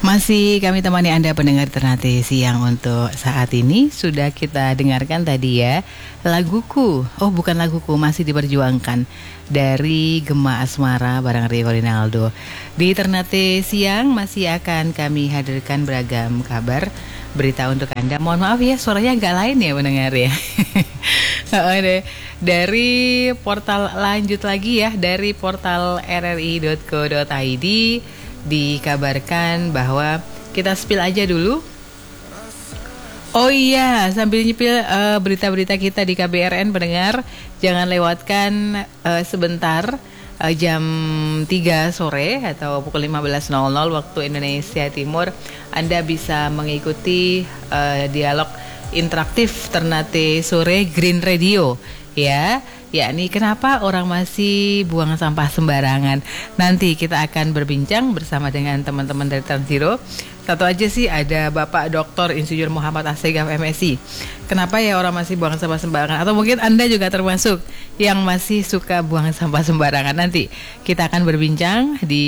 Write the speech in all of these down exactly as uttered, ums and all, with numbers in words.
Masih kami temani Anda pendengar Ternate Siang untuk saat ini. Sudah kita dengarkan tadi ya laguku, oh bukan laguku, masih diperjuangkan, dari Gema Asmara bareng Rio Rinaldo. Di Ternate Siang masih akan kami hadirkan beragam kabar, berita untuk Anda. Mohon maaf ya suaranya agak lain ya pendengar ya. Dari portal lanjut lagi ya, dari portal r r i dot co dot i d dikabarkan bahwa kita spill aja dulu. Oh iya, sambil nyipil uh, berita-berita kita di K B R N pendengar, jangan lewatkan uh, sebentar uh, jam tiga sore atau pukul lima belas nol nol waktu Indonesia Timur. Anda bisa mengikuti uh, dialog interaktif Ternate Sore Green Radio ya. Yakni kenapa orang masih buang sampah sembarangan. Nanti kita akan berbincang bersama dengan teman-teman dari Transiro. Satu aja sih, ada Bapak Doktor Insinyur Muhammad Assegaf M Si. Kenapa ya orang masih buang sampah sembarangan? Atau mungkin Anda juga termasuk yang masih suka buang sampah sembarangan. Nanti kita akan berbincang di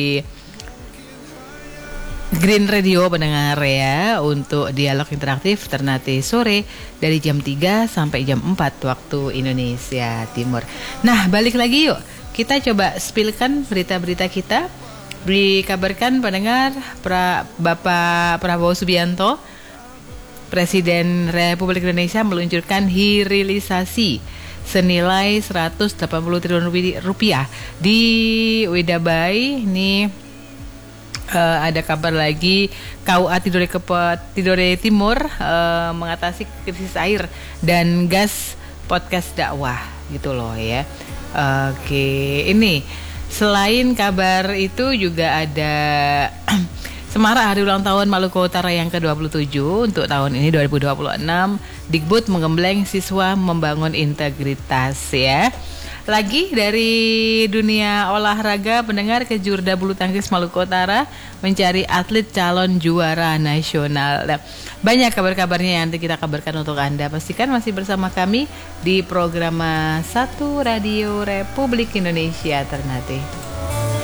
Green Radio pendengar ya, untuk dialog interaktif Ternate Sore dari jam tiga sampai jam empat waktu Indonesia Timur. Nah, balik lagi yuk. Kita coba spillkan berita-berita kita. Dikabarkan pendengar pra, Bapak Prabowo Subianto, Presiden Republik Indonesia, meluncurkan hilirisasi senilai seratus delapan puluh triliun rupiah di Wedabai. Ini Uh, ada kabar lagi K U A Tidore, Kepo- Tidore Timur uh, mengatasi krisis air dan gas podcast dakwah gitu loh ya. uh, Oke, okay. Ini selain kabar itu juga ada semarak hari ulang tahun Maluku Utara yang ke dua puluh tujuh untuk tahun ini dua ribu dua puluh enam. Dikbud menggembleng siswa membangun integritas ya. Lagi dari dunia olahraga pendengar, Kejurda bulu tangkis Maluku Utara mencari atlet calon juara nasional. Nah, banyak kabar-kabarnya yang nanti kita kabarkan untuk Anda. Pastikan masih bersama kami di program satu Radio Republik Indonesia Ternate.